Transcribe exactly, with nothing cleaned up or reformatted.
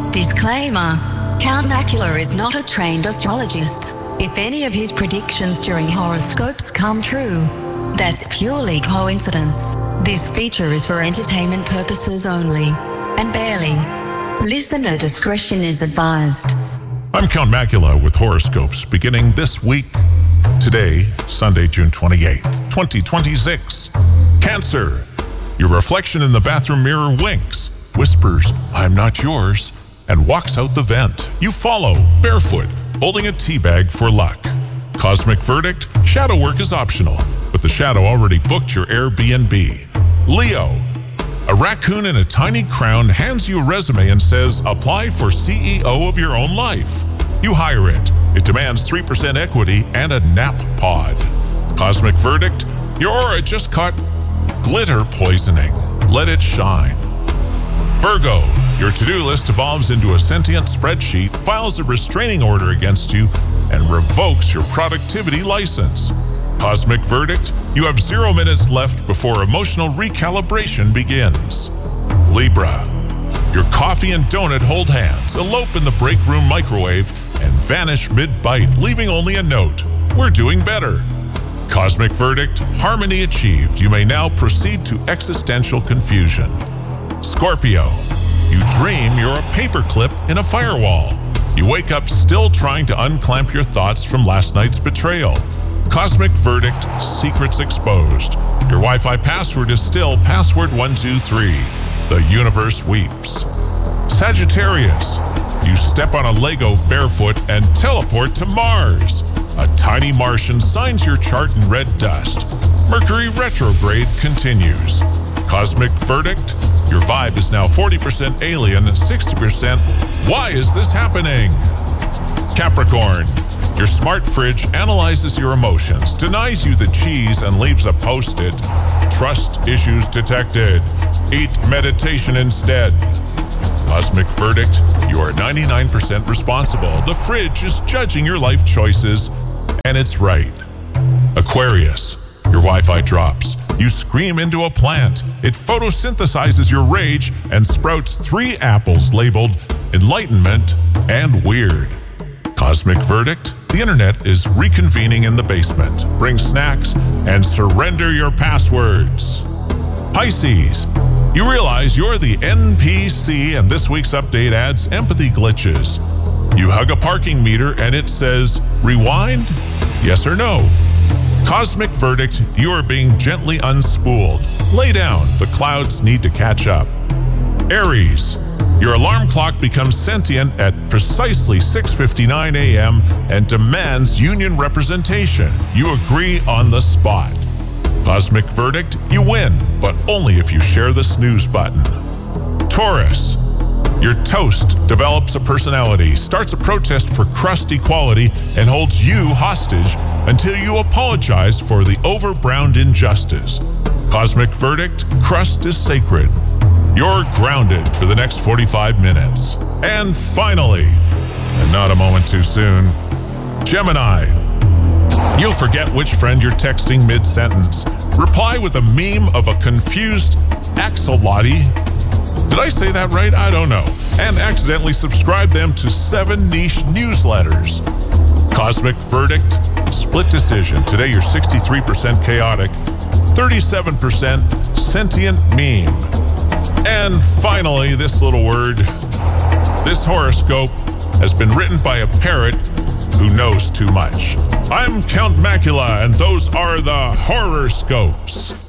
Disclaimer: Count Macula is not a trained astrologist. If any of his predictions during horoscopes come true, that's purely coincidence. This feature is for entertainment purposes only, and barely. Listener discretion is advised. I'm Count Macula with horoscopes beginning this week. Today, Sunday, June twenty-eighth, twenty twenty-six. Cancer. Your reflection in the bathroom mirror winks, whispers, "I'm not yours," and walks out the vent. You follow, barefoot, holding a tea bag for luck. Cosmic verdict, shadow work is optional, but the shadow already booked your Airbnb. Leo. A raccoon in a tiny crown hands you a resume and says, "Apply for C E O of your own life." You hire it. It demands three percent equity and a nap pod. Cosmic verdict, your aura just caught glitter poisoning. Let it shine. Virgo, your to-do list evolves into a sentient spreadsheet, files a restraining order against you, and revokes your productivity license. Cosmic verdict, you have zero minutes left before emotional recalibration begins. Libra, your coffee and donut hold hands, elope in the break room microwave, and vanish mid-bite, leaving only a note. We're doing better. Cosmic verdict, harmony achieved. You may now proceed to existential confusion. Scorpio, you dream you're a paperclip in a firewall. You wake up still trying to unclamp your thoughts from last night's betrayal. Cosmic verdict, secrets exposed. Your Wi-Fi password is still password one two three. The universe weeps. Sagittarius, you step on a Lego barefoot and teleport to Mars. A tiny Martian signs your chart in red dust. Mercury retrograde continues. Cosmic verdict, your vibe is now forty percent alien, sixty percent why is this happening? Capricorn, your smart fridge analyzes your emotions, denies you the cheese, and leaves a post-it. Trust issues detected. Eat meditation instead. Cosmic verdict, you are ninety-nine percent responsible. The fridge is judging your life choices, and it's right. Aquarius, your Wi-Fi drops. You scream into a plant. It photosynthesizes your rage and sprouts three apples labeled enlightenment and weird. Cosmic verdict, the internet is reconvening in the basement. Bring snacks and surrender your passwords. Pisces, you realize you're the N P C and this week's update adds empathy glitches. You hug a parking meter and it says, rewind? Yes or no? Cosmic verdict, you are being gently unspooled. Lay down, the clouds need to catch up. Aries, your alarm clock becomes sentient at precisely six fifty-nine a.m. and demands union representation. You agree on the spot. Cosmic verdict, you win, but only if you share the snooze button. Taurus, your toast develops a personality, starts a protest for crust equality, and holds you hostage until you apologize for the over-browned injustice. Cosmic verdict, crust is sacred. You're grounded for the next forty-five minutes. And finally, and not a moment too soon, Gemini. You'll forget which friend you're texting mid-sentence. Reply with a meme of a confused axolotl. Did I say that right? I don't know. And accidentally subscribe them to seven niche newsletters. Cosmic verdict, split decision. Today you're sixty-three percent chaotic, thirty-seven percent sentient meme. And finally, this little word. This horoscope has been written by a parrot who knows too much. I'm Count Macula, and those are the horoscopes.